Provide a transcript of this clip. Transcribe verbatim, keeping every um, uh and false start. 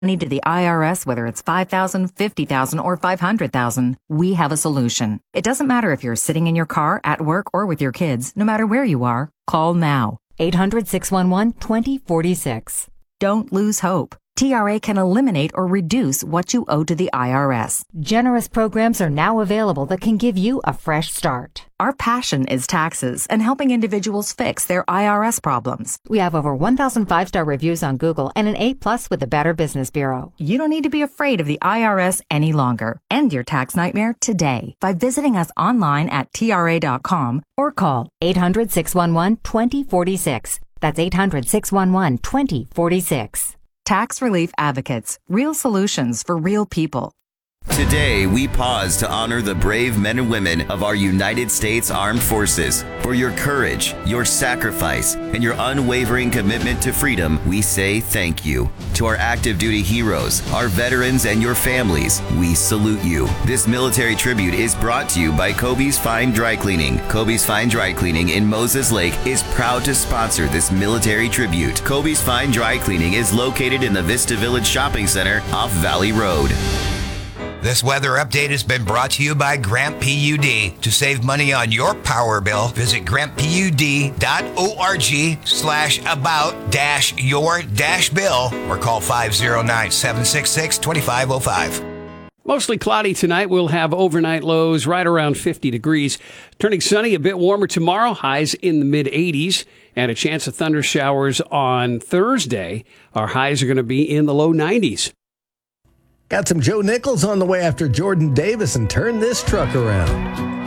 money to the I R S, whether it's five thousand dollars, fifty thousand dollars, or five hundred thousand dollars, we have a solution. It doesn't matter if you're sitting in your car, at work, or with your kids. No matter where you are, call now. eight hundred, six one one, two zero four six. Don't lose hope. T R A can eliminate or reduce what you owe to the I R S. Generous programs are now available that can give you a fresh start. Our passion is taxes and helping individuals fix their I R S problems. We have over one thousand five-star reviews on Google and an A plus with the Better Business Bureau. You don't need to be afraid of the I R S any longer. End your tax nightmare today by visiting us online at T R A dot com or call eight hundred, six one one, two zero four six. That's eight hundred, six one one, two zero four six. Tax Relief Advocates, real solutions for real people. Today, we pause to honor the brave men and women of our United States Armed Forces. For your courage, your sacrifice, and your unwavering commitment to freedom, we say thank you. To our active duty heroes, our veterans, and your families, we salute you. This military tribute is brought to you by Kobe's Fine Dry Cleaning. Kobe's Fine Dry Cleaning in Moses Lake is proud to sponsor this military tribute. Kobe's Fine Dry Cleaning is located in the Vista Village Shopping Center off Valley Road. This weather update has been brought to you by Grant P U D. To save money on your power bill, visit grant pud dot org slash about dash your dash bill or call five oh nine, seven six six, two five oh five. Mostly cloudy tonight. We'll have overnight lows right around fifty degrees. Turning sunny, a bit warmer tomorrow. Highs in the mid eighties. And a chance of thunder showers on Thursday. Our highs are going to be in the low nineties. Got some Joe Nichols on the way after Jordan Davis and turn this truck around.